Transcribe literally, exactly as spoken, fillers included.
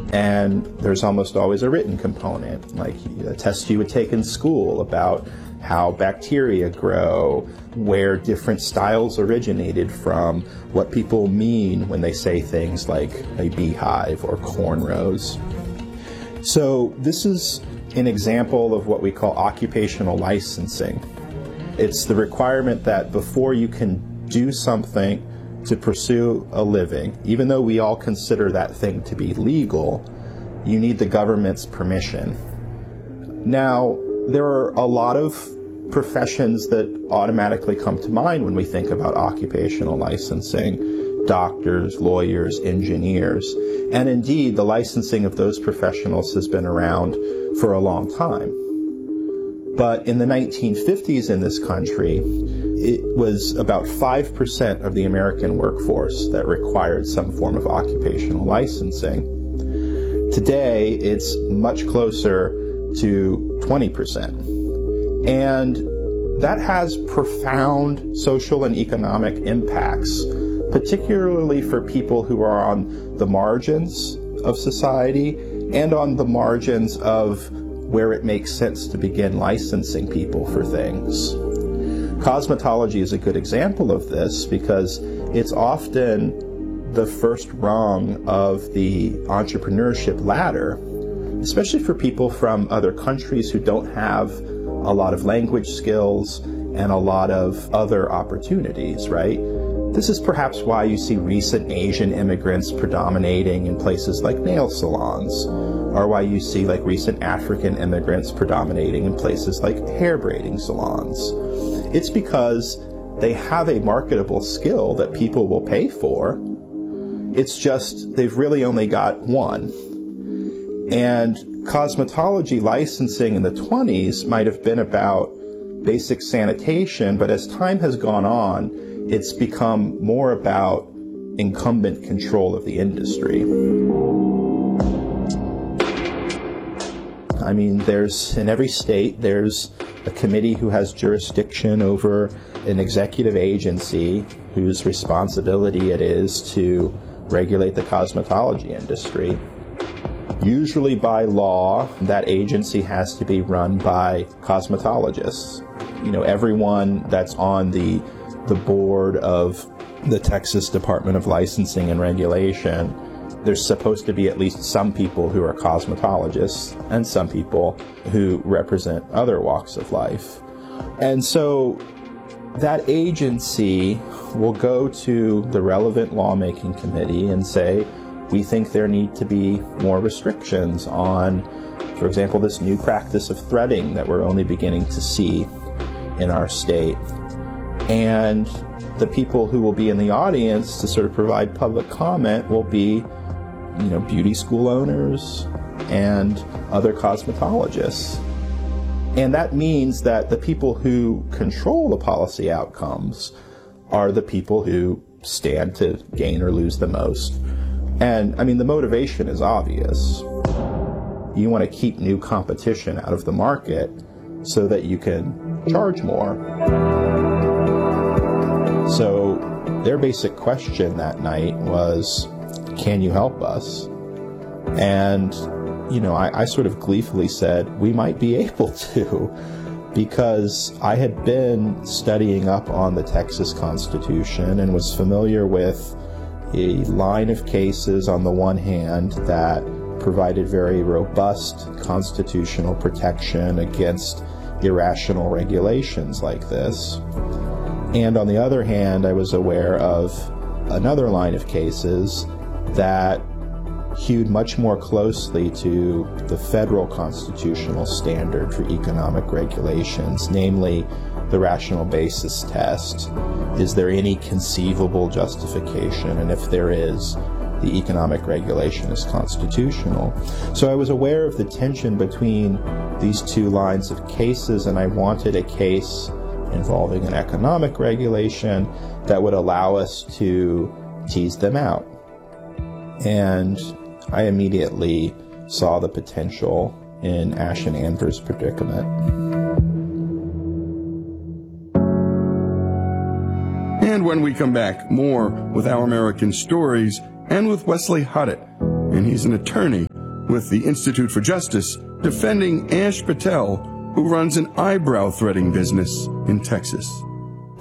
And there's almost always a written component, like a test you would take in school about how bacteria grow, where different styles originated from, what people mean when they say things like a beehive or cornrows. So this is an example of what we call occupational licensing. It's the requirement that before you can do something to pursue a living, even though we all consider that thing to be legal, you need the government's permission. Now, there are a lot of professions that automatically come to mind when we think about occupational licensing: doctors, lawyers, engineers. And indeed, the licensing of those professionals has been around for a long time. But in the nineteen fifties in this country, it was about five percent of the American workforce that required some form of occupational licensing. Today, it's much closer to twenty percent. And that has profound social and economic impacts, particularly for people who are on the margins of society and on the margins of where it makes sense to begin licensing people for things. Cosmetology is a good example of this because it's often the first rung of the entrepreneurship ladder, especially for people from other countries who don't have a lot of language skills and a lot of other opportunities, right? This is perhaps why you see recent Asian immigrants predominating in places like nail salons, or why you see like recent African immigrants predominating in places like hair braiding salons. It's because they have a marketable skill that people will pay for. It's just they've really only got one. And cosmetology licensing in the twenties might have been about basic sanitation, but as time has gone on, it's become more about incumbent control of the industry. I mean, there's, in every state, there's a committee who has jurisdiction over an executive agency whose responsibility it is to regulate the cosmetology industry. Usually by law, that agency has to be run by cosmetologists. You know, everyone that's on the the board of the Texas Department of Licensing and Regulation, there's supposed to be at least some people who are cosmetologists and some people who represent other walks of life. And so that agency will go to the relevant lawmaking committee and say, we think there need to be more restrictions on, for example, this new practice of threading that we're only beginning to see in our state. And the people who will be in the audience to sort of provide public comment will be, you know, beauty school owners and other cosmetologists. And that means that the people who control the policy outcomes are the people who stand to gain or lose the most. And, I mean, the motivation is obvious. You want to keep new competition out of the market so that you can charge more. So their basic question that night was, can you help us? And, you know, I, I sort of gleefully said, we might be able to, because I had been studying up on the Texas Constitution and was familiar with a line of cases on the one hand that provided very robust constitutional protection against irrational regulations like this. And on the other hand, I was aware of another line of cases that hewed much more closely to the federal constitutional standard for economic regulations, namely the rational basis test. Is there any conceivable justification? And if there is, the economic regulation is constitutional. So I was aware of the tension between these two lines of cases, and I wanted a case involving an economic regulation that would allow us to tease them out. And I immediately saw the potential in Ashen Andrews' predicament. And when we come back, more with Our American Stories and with Wesley Hudett. And he's an attorney with the Institute for Justice defending Ash Patel, who runs an eyebrow threading business in Texas.